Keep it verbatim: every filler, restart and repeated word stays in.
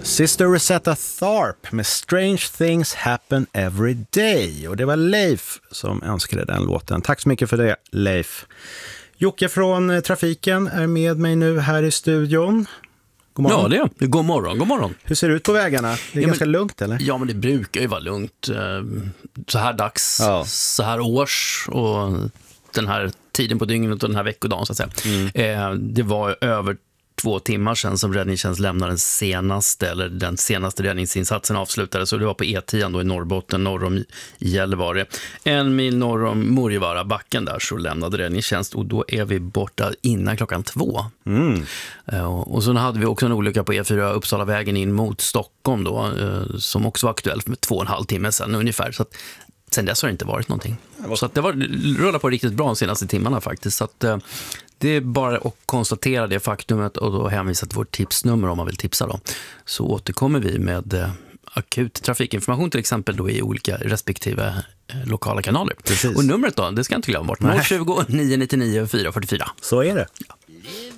Sister Rosetta Tharpe med Strange Things Happen Every Day. Och det var Leif som önskade den låten. Tack så mycket för det, Leif. Jocke från Trafiken är med mig nu här i studion. God morgon. Ja, det är det. God morgon, god morgon. Hur ser det ut på vägarna? Det är ja, ganska men, lugnt, eller? Ja, men det brukar ju vara lugnt. Så här dags, ja. så här års och den här tiden på dygnet och den här veckodagen, så att säga. Mm. Det var över två timmar sedan som räddningstjänst lämnade den senaste, eller den senaste räddningsinsatsen avslutades, och det var på E tio då i Norrbotten, norr om Gällivare. En mil norr om Morjevara backen där så lämnade räddningstjänst, och då är vi borta innan klockan två. Mm. Och så hade vi också en olycka på E fyra Uppsalavägen in mot Stockholm då, som också var aktuellt med två och en halv timme sedan ungefär, så att sen dess har det inte varit någonting. Så att det var rullat på riktigt bra de senaste timmarna faktiskt, så att det är bara att konstatera det faktumet och då hänvisa till vårt tipsnummer om man vill tipsa då. Så återkommer vi med eh, akut trafikinformation till exempel då i olika respektive eh, lokala kanaler. Precis. Och numret då, det ska jag inte glömma bort. noll tjugo, nio nio nio, fyra fyra fyra. Så är det. Ja.